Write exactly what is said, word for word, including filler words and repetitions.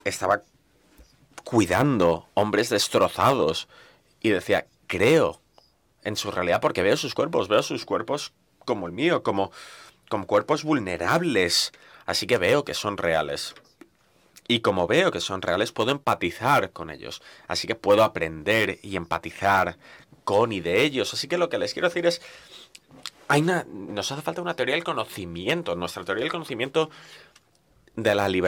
estaba cuidando hombres destrozados y decía, creo en su realidad porque veo sus cuerpos, veo sus cuerpos como el mío, como, como cuerpos vulnerables, así que veo que son reales. Y como veo que son reales, puedo empatizar con ellos. Así que puedo aprender y empatizar con y de ellos. Así que lo que les quiero decir es, hay una, nos hace falta una teoría del conocimiento. Nuestra teoría del conocimiento de la libertad